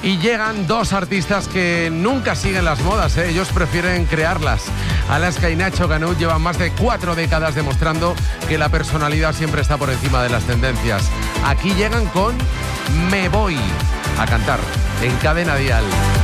Y llegan dos artistas que nunca siguen las modas, ¿eh? Ellos prefieren crearlas. Alaska y Nacho Canut llevan más de 4 décadas demostrando que la personalidad siempre está por encima de las tendencias. Aquí llegan con Me Voy a cantar en Cadena Dial.